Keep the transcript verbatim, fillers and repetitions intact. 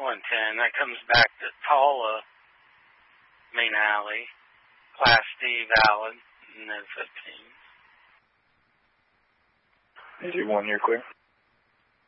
one ten. That comes back to Tala, main alley, Class D valid, and then fifteen. Is your one year clear?